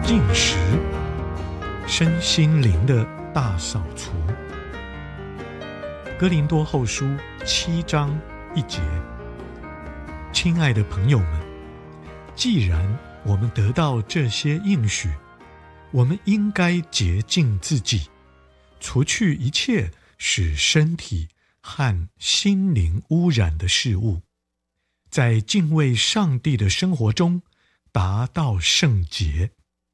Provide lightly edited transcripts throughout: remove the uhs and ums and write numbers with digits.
禁食，身心灵的大扫除。哥林多后书7章1节，亲爱的朋友们，既然我们得到这些应许，我们应该洁净自己，除去一切使身体和心灵污染的事物，在敬畏上帝的生活中达到圣洁。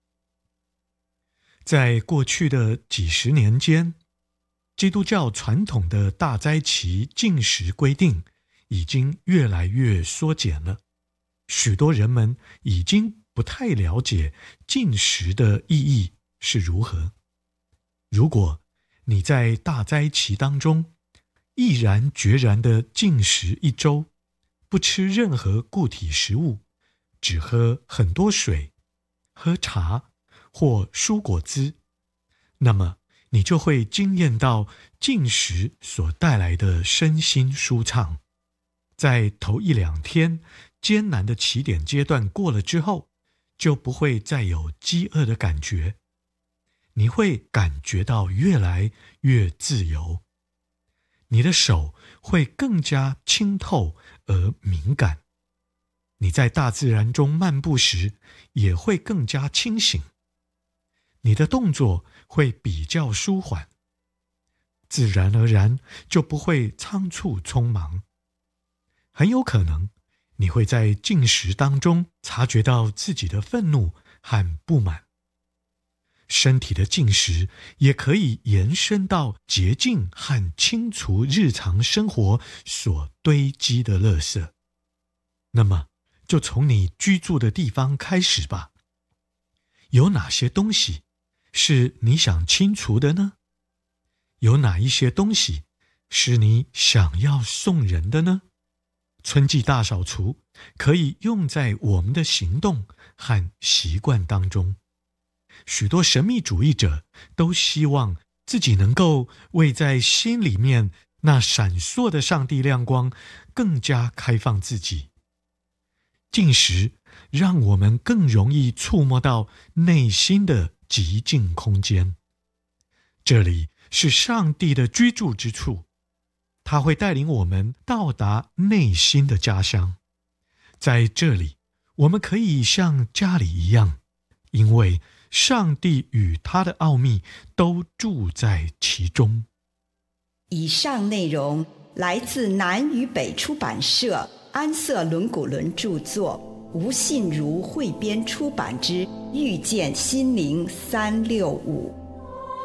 在过去的几十年间，基督教传统的大斋期禁食规定已经越来越缩减了，许多人们已经不太了解禁食的意义是如何。如果你在大斋期当中毅然决然地禁食1周，不吃任何固体食物，只喝很多水，喝茶或蔬果汁，那么你就会经验到禁食所带来的身心舒畅。在头1-2天艰难的起点阶段过了之后，就不会再有饥饿的感觉，你会感觉到越来越自由，你的手会更加清透而敏感，你在大自然中漫步时也会更加清醒，你的动作会比较舒缓，自然而然就不会仓促匆忙。很有可能你会在禁食当中察觉到自己的愤怒和不满。身体的禁食也可以延伸到洁净和清除日常生活所堆积的垃圾。那么就从你居住的地方开始吧。有哪些东西是你想清除的呢？有哪一些东西是你想要送人的呢？春季大扫除可以用在我们的行动和习惯当中。许多神秘主义者都希望自己能够为在心里面那闪烁的上帝亮光更加开放自己。禁食让我们更容易触摸到内心的极静空间，这里是上帝的居住之处，他会带领我们到达内心的家乡。在这里，我们可以像家里一样，因为上帝与他的奥秘都住在其中。 以上内容来自南与北出版社安瑟伦古伦著作，吴信如汇编出版之《遇见心灵365》。